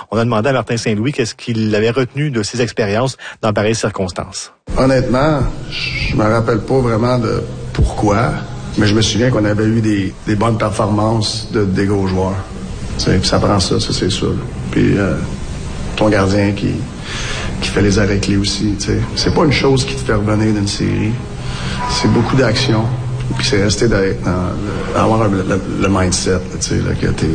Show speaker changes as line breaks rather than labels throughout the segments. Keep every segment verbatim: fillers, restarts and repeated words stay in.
On a demandé à Martin Saint-Louis qu'est-ce qu'il avait retenu de ses expériences dans pareilles circonstances.
Honnêtement, je me rappelle pas vraiment de pourquoi, mais je me souviens qu'on avait eu des, des bonnes performances de, des gros joueurs. T'sais, puis ça prend ça, ça c'est sûr. Puis euh, ton gardien qui, qui fait les arrêts clés aussi. T'sais. C'est pas une chose qui te fait revenir d'une série. C'est beaucoup d'action. Puis c'est rester d'avoir le, le, le mindset là, là, que t'es,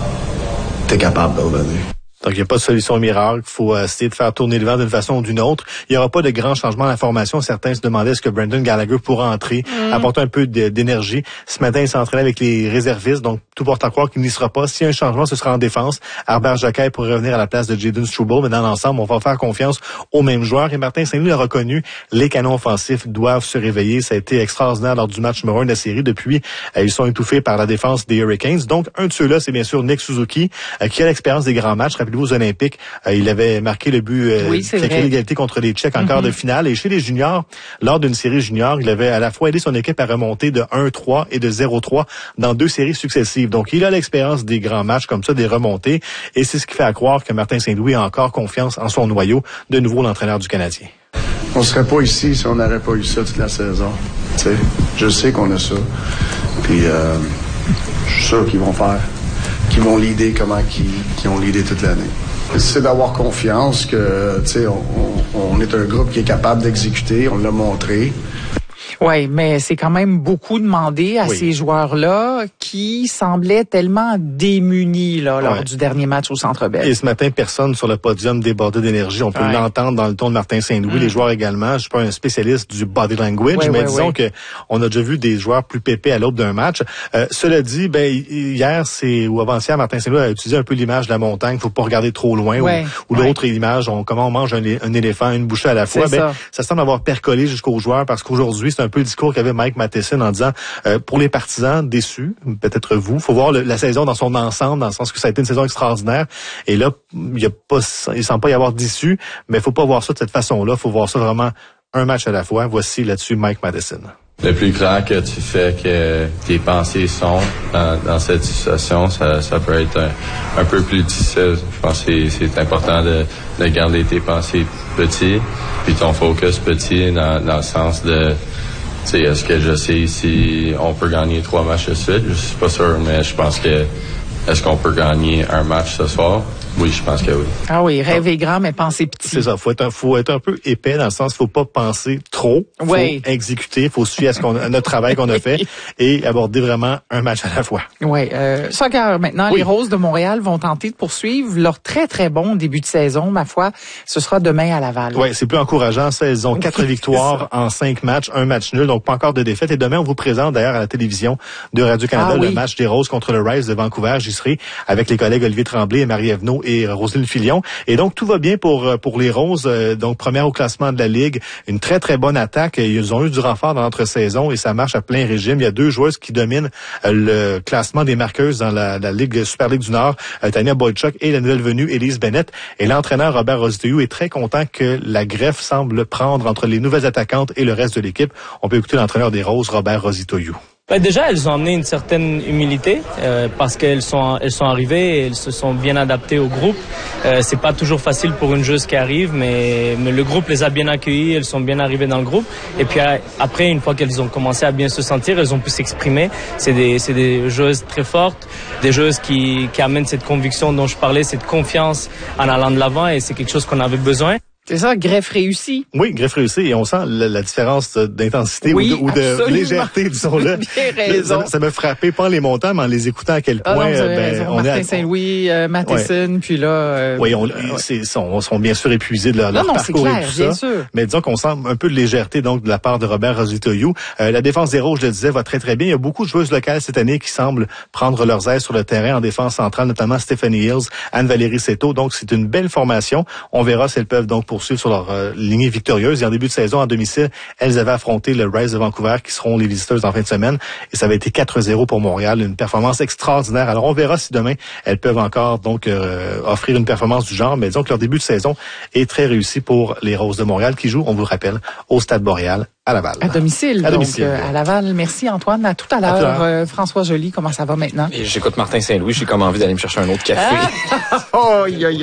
t'es capable de revenir.
Donc, il n'y a pas de solution miracle. Il faut euh, essayer de faire tourner le vent d'une façon ou d'une autre. Il n'y aura pas de grands changements dans la formation. Certains se demandaient est-ce que Brendan Gallagher pourra entrer, mm. apporter un peu de, d'énergie. Ce matin, il s'entraînait avec les réservistes, donc tout porte à croire qu'il n'y sera pas. S'il y a un changement, ce sera en défense. Harbert Jacquet pourrait revenir à la place de Jayden Struble, mais dans l'ensemble, on va faire confiance aux mêmes joueurs. Et Martin Saint-Louis l'a reconnu, les canons offensifs doivent se réveiller. Ça a été extraordinaire lors du match numéro un de la série. Depuis, euh, ils sont étouffés par la défense des Hurricanes. Donc, un de ceux-là, c'est bien sûr Nick Suzuki, euh, qui a l'expérience des grands matchs. Rappelez-vous aux Olympiques, Euh, il avait marqué le but euh,
oui,
qui a créé l'égalité contre les Tchèques en mm-hmm. quart de finale. Et chez les juniors, lors d'une série junior, il avait à la fois aidé son équipe à remonter de un trois et de zéro trois dans deux séries successives. Donc, il a l'expérience des grands matchs comme ça, des remontées. Et c'est ce qui fait à croire que Martin Saint-Louis a encore confiance en son noyau, de nouveau l'entraîneur du Canadien.
On ne serait pas ici si on n'aurait pas eu ça toute la saison. T'sais, je sais qu'on a ça. Puis, euh, je suis sûr qu'ils vont faire, qu'ils vont leader comment qu'ils, qu'ils ont leadé toute l'année. C'est d'avoir confiance que, tu sais, on, on, on est un groupe qui est capable d'exécuter, on l'a montré.
Oui, mais c'est quand même beaucoup demandé à oui. ces joueurs-là qui semblaient tellement démunis là, lors ouais. du dernier match au Centre Bell.
Et ce matin, personne sur le podium débordé d'énergie. On peut ouais. l'entendre dans le ton de Martin Saint-Louis. Mm. Les joueurs également. Je suis pas un spécialiste du body language, ouais, mais ouais, disons ouais. que on a déjà vu des joueurs plus pépés à l'aube d'un match. Euh, cela dit, ben hier, c'est ou avant-hier, Martin Saint-Louis a utilisé un peu l'image de la montagne. Il faut pas regarder trop loin. Ouais. Ou, ou ouais. l'autre image, on, comment on mange un, un éléphant, une bouchée à la fois. Ben, ça. ça semble avoir percolé jusqu'aux joueurs parce qu'aujourd'hui, c'est un peu le discours qu'avait Mike Matheson en disant euh, pour les partisans déçus, peut-être vous, faut voir le, la saison dans son ensemble, dans le sens que ça a été une saison extraordinaire. Et là, il y a pas, il semble pas y avoir d'issue, mais faut pas voir ça de cette façon-là. Faut voir ça vraiment un match à la fois. Voici là-dessus Mike Matheson.
Le plus clair que tu fais que tes pensées sont dans, dans cette situation, ça, ça peut être un, un peu plus difficile. Je pense que c'est, c'est important de, de garder tes pensées petites, puis ton focus petit dans, dans le sens de t'sais, est-ce que je sais si on peut gagner trois matchs de suite? Je suis pas sûr, mais je pense que est-ce qu'on peut gagner un match ce soir? Oui, je pense que oui.
Ah oui, rêver grand, mais penser petit.
C'est ça, faut être un, faut être un peu épais dans le sens, faut pas penser trop, faut oui. exécuter, faut suivre à ce qu'on, à notre travail qu'on a fait et aborder vraiment un match à la fois.
Oui, euh, soccer maintenant, oui. les Roses de Montréal vont tenter de poursuivre leur très très bon début de saison, ma foi. Ce sera demain à Laval.
Oui, c'est plus encourageant. Ça, ils ont quatre victoires en cinq matchs, un match nul, donc pas encore de défaite. Et demain, on vous présente d'ailleurs à la télévision de Radio-Canada ah, oui. le match des Roses contre le Rice de Vancouver. J'y serai avec les collègues Olivier Tremblay et Marie Evenot et Roselyne Filion. Et donc, tout va bien pour pour les Roses. Euh, donc, première au classement de la Ligue. Une très, très bonne attaque. Ils ont eu du renfort dans l'entre-saison et ça marche à plein régime. Il y a deux joueuses qui dominent euh, le classement des marqueuses dans la, la Ligue Super Ligue du Nord. Euh, Tania Boychuk et la nouvelle venue, Elise Bennett. Et l'entraîneur Robert Rositoyou est très content que la greffe semble prendre entre les nouvelles attaquantes et le reste de l'équipe. On peut écouter l'entraîneur des Roses, Robert Rositoyou.
Ben déjà, elles ont amené une certaine humilité euh, parce qu'elles sont elles sont arrivées, et elles se sont bien adaptées au groupe. Euh, c'est pas toujours facile pour une joueuse qui arrive, mais, mais le groupe les a bien accueillies, elles sont bien arrivées dans le groupe. Et puis après, une fois qu'elles ont commencé à bien se sentir, elles ont pu s'exprimer. C'est des c'est des joueuses très fortes, des joueuses qui qui amènent cette conviction dont je parlais, cette confiance en allant de l'avant, et c'est quelque chose qu'on avait besoin.
C'est ça, greffe réussie.
Oui, greffe réussie, et on sent la, la différence d'intensité
oui,
ou de, ou de légèreté, disons-le.
Bien raison.
Ça, ça m'a frappé, pas en les montant, mais en les écoutant à quel point... Ah non,
euh, ben, on Martin est à... Saint-Louis, euh, Matheson, ouais. puis là... Euh,
oui, on,
ouais.
c'est, sont, sont bien sûr épuisés de leur,
non,
leur
non,
parcours
clair,
et tout
bien
ça.
Sûr.
Mais disons qu'on sent un peu de légèreté donc de la part de Robert Rositoyou. Euh, la défense des Rouges, je le disais, va très très bien. Il y a beaucoup de joueuses locales cette année qui semblent prendre leurs aises sur le terrain en défense centrale, notamment Stephanie Hills, Anne-Valérie Seto. Donc c'est une belle formation. On verra si elles peuvent donc poursuivre sur leur euh, lignée victorieuse. Et en début de saison, en domicile, elles avaient affronté le Rice de Vancouver, qui seront les visiteuses en fin de semaine. Et ça avait été quatre zéro pour Montréal. Une performance extraordinaire. Alors, on verra si demain, elles peuvent encore donc euh, offrir une performance du genre. Mais disons que leur début de saison est très réussi pour les Roses de Montréal, qui jouent, on vous le rappelle, au Stade Boréal à Laval.
À domicile.
À
donc,
domicile.
Euh, à Laval. Merci, Antoine. À tout à l'heure. À tout à l'heure. Euh, François Joly, comment ça va maintenant?
Et j'écoute Martin Saint-Louis. J'ai comme envie d'aller me chercher un autre café.
Ah! oh, yo, yo.